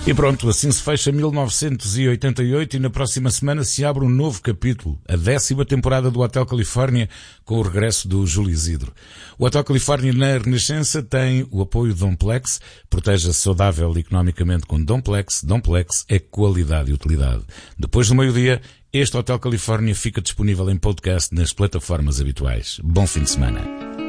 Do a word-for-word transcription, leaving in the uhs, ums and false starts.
E pronto, assim se fecha mil novecentos e oitenta e oito e na próxima semana se abre um novo capítulo, a décima temporada do Hotel Califórnia, com o regresso do Júlio Isidro. O Hotel Califórnia na Renascença tem o apoio Domplex, proteja-se saudável economicamente com Domplex. Domplex é qualidade e utilidade. Depois do meio-dia, este Hotel Califórnia fica disponível em podcast nas plataformas habituais. Bom fim de semana.